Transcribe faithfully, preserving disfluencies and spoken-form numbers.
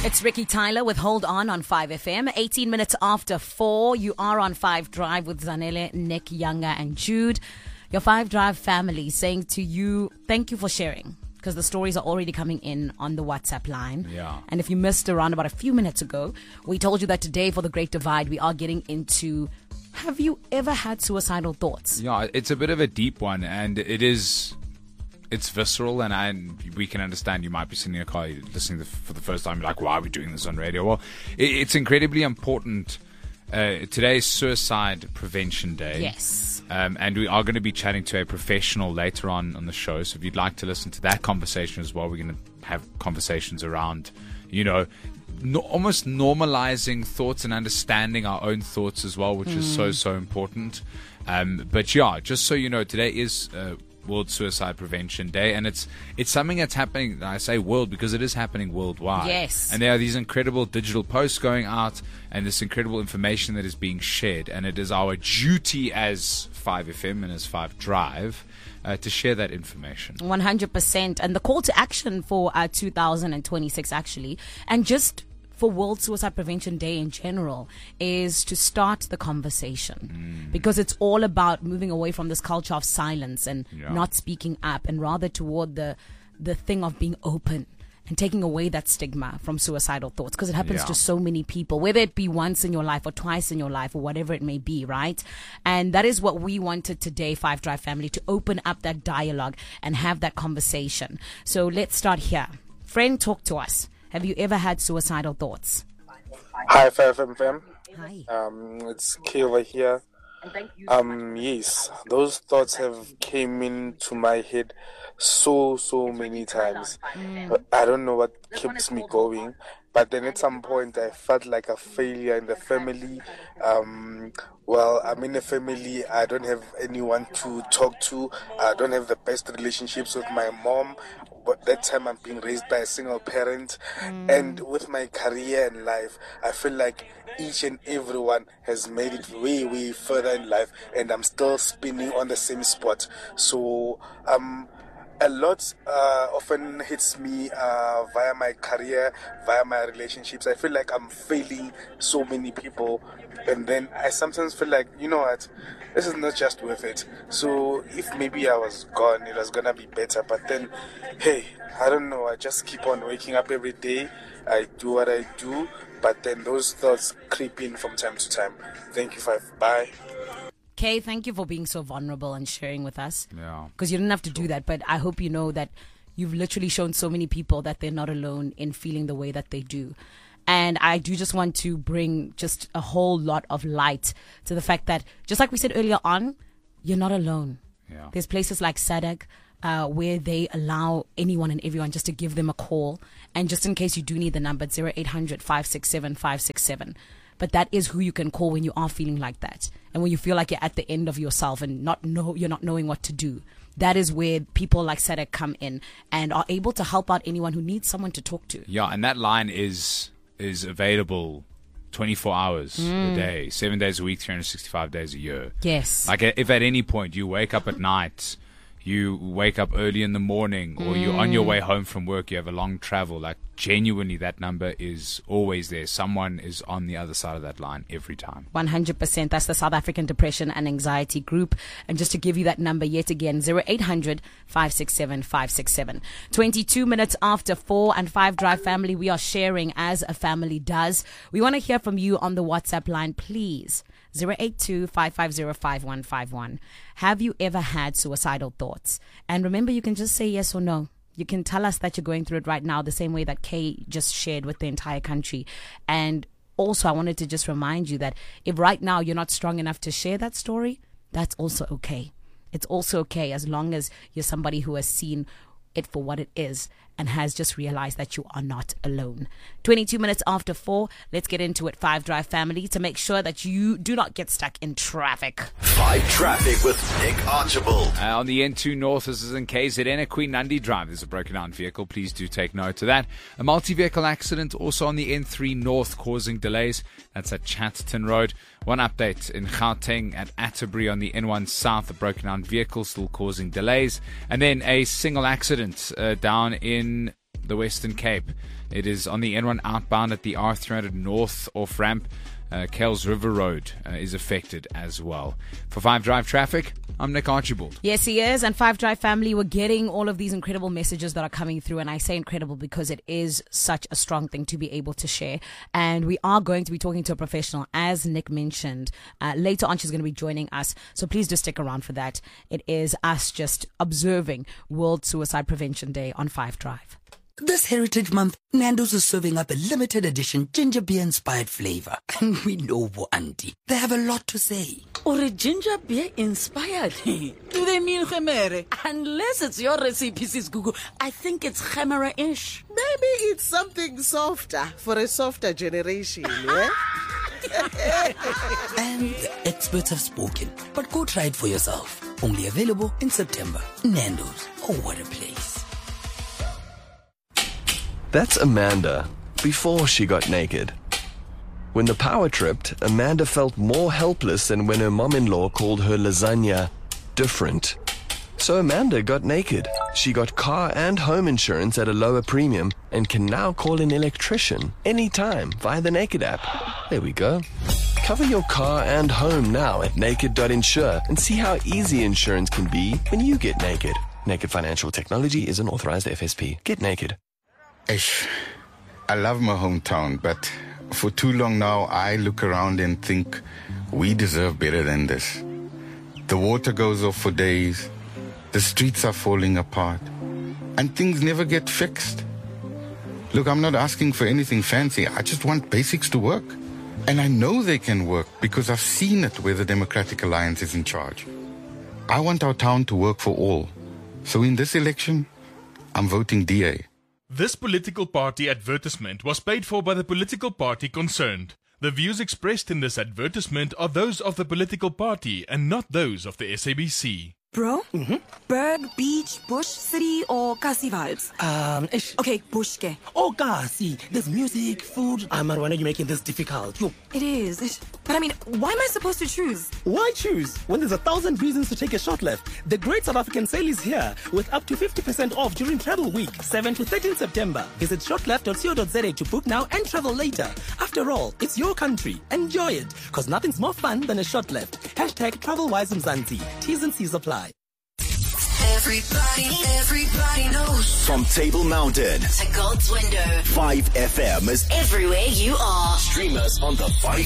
It's Ricky Tyler with Hold On on five F M. eighteen minutes after four, you are on five Drive with Zanele, Nick, Younger, and Jude. Your five Drive family saying to you, thank you for sharing, because the stories are already coming in on the WhatsApp line. Yeah. And if you missed around about a few minutes ago, we told you that today for the Great Divide, we are getting into, have you ever had suicidal thoughts? Yeah, it's a bit of a deep one, and it is... It's visceral, and I, we can understand you might be sitting in a car listening for the first time, like, why are we doing this on radio? Well, it, it's incredibly important. Uh, today is Suicide Prevention Day. Yes. Um, and we are going to be chatting to a professional later on on the show. So if you'd like to listen to that conversation as well, we're going to have conversations around, you know, no, almost normalizing thoughts and understanding our own thoughts as well, which mm. is so, so important. Um, but yeah, just so you know, today is... Uh, World Suicide Prevention Day, and it's it's something that's happening. I say world because it is happening worldwide. Yes. And there are these incredible digital posts going out, and this incredible information that is being shared, and it is our duty as five F M and as five Drive uh, to share that information. one hundred percent. And the call to action for uh, two thousand twenty-six, actually, and just for World Suicide Prevention Day in general, is to start the conversation. Mm. Because it's all about moving away from this culture of silence and yeah. not speaking up, and rather toward the the thing of being open and taking away that stigma from suicidal thoughts, because it happens yeah. to so many people, whether it be once in your life or twice in your life or whatever it may be, right? And that is what we wanted today, Five Drive family, to open up that dialogue and have that conversation. So let's start here. Friend, talk to us. Have you ever had suicidal thoughts? Hi, five F M. Hi. Um, it's Kay over here. Um, yes, those thoughts have came into my head so, so many times. Mm. I don't know what keeps me going, but then at some point I felt like a failure in the family. Um, well, I'm in a family, I don't have anyone to talk to. I don't have the best relationships with my mom. But that time I'm being raised by a single parent. Mm. And with my career in life, I feel like each and everyone has made it way, way further in life, and I'm still spinning on the same spot. So, um, a lot uh, often hits me uh, via my career, via my relationships. I feel like I'm failing so many people, and then I sometimes feel like, you know what, this is not just worth it. So if maybe I was gone, it was gonna be better. But then, hey, I don't know, I just keep on waking up every day. I do what I do, but then those thoughts creep in from time to time. Thank you, Five. Bye. Kay, thank you for being so vulnerable and sharing with us. Yeah. Because you didn't have to do that, but I hope you know that you've literally shown so many people that they're not alone in feeling the way that they do. And I do just want to bring just a whole lot of light to the fact that, just like we said earlier on, you're not alone. Yeah. There's places like S A D C uh, where they allow anyone and everyone just to give them a call. And just in case you do need the number, it's zero eight hundred, five six seven, five six seven. But that is who you can call when you are feeling like that. And when you feel like you're at the end of yourself and not know you're not knowing what to do. That is where people like S A D C come in and are able to help out anyone who needs someone to talk to. Yeah, and that line is is available twenty-four hours mm. a day, seven days a week, three hundred sixty-five days a year. Yes. Like if at any point you wake up at night, you wake up early in the morning, or mm. you're on your way home from work, you have a long travel, like genuinely that number is always there. Someone is on the other side of that line every time. one hundred percent. That's the South African Depression and Anxiety Group. And just to give you that number yet again, zero eight hundred, five six seven, five six seven. twenty-two minutes after four, and Five Drive family, we are sharing as a family does. We want to hear from you on the WhatsApp line, please. zero eight two, five five zero, five one five one. Have you ever had suicidal thoughts? And remember, you can just say yes or no. You can tell us that you're going through it right now, the same way that Kay just shared with the entire country. And also, I wanted to just remind you that if right now you're not strong enough to share that story, that's also okay. It's also okay as long as you're somebody who has seen it for what it is and has just realized that you are not alone. twenty-two minutes after four, let's get into it, Five Drive family, to make sure that you do not get stuck in traffic. Five Traffic with Nick Archibald. Uh, on the N two North, this is in K Z N, Queen Nandi Drive. There's a broken down vehicle. Please do take note of that. A multi-vehicle accident also on the N three North causing delays. That's at Chatterton Road. One update in Gauteng at Atterbury on the N one South. A broken down vehicle still causing delays. And then a single accident uh, down in the Western Cape. It is on the N one outbound at the R three hundred North off ramp. Uh, Kells River Road uh, is affected as well. For five Drive Traffic, I'm Nick Archibald. Yes, he is. And five Drive family, we're getting all of these incredible messages that are coming through. And I say incredible because it is such a strong thing to be able to share. And we are going to be talking to a professional, as Nick mentioned. Uh, later on, she's going to be joining us. So please do stick around for that. It is us just observing World Suicide Prevention Day on five Drive. This Heritage Month, Nando's is serving up a limited edition ginger beer inspired flavor. And we know Bo Auntie. They have a lot to say. Or a ginger beer inspired? Do they mean gemere? Unless it's your recipe, Sis Gugu, I think it's gemere-ish. Maybe it's something softer for a softer generation, yeah? And the experts have spoken. But go try it for yourself. Only available in September. Nando's. Oh, what a place. That's Amanda, before she got naked. When the power tripped, Amanda felt more helpless than when her mom-in-law called her lasagna different. So Amanda got naked. She got car and home insurance at a lower premium and can now call an electrician anytime via the Naked app. There we go. Cover your car and home now at naked dot insure and see how easy insurance can be when you get naked. Naked Financial Technology is an authorized F S P. Get naked. Ish, I love my hometown, but for too long now, I look around and think we deserve better than this. The water goes off for days, the streets are falling apart, and things never get fixed. Look, I'm not asking for anything fancy. I just want basics to work. And I know they can work because I've seen it where the Democratic Alliance is in charge. I want our town to work for all. So in this election, I'm voting D A. This political party advertisement was paid for by the political party concerned. The views expressed in this advertisement are those of the political party and not those of the S A B C. Bro? Mm-hmm. Berg, beach, bush, city, or Kasi vibes? Um, ish. Okay, bushke. Oh, Kasi. There's music, food. Ah, man, why are you making this difficult? Yo. It is. Ish. But I mean, why am I supposed to choose? Why choose? When there's a thousand reasons to take a short left. The Great South African Sale is here with up to fifty percent off during Travel Week, seventh to thirteenth September. Visit shortleft dot co dot za to book now and travel later. After all, it's your country. Enjoy it. Because nothing's more fun than a short left. Hashtag TravelWise Mzansi. T's and C's apply. Everybody, everybody knows. From Table Mountain to God's Window, five F M is everywhere you are. Stream us on the five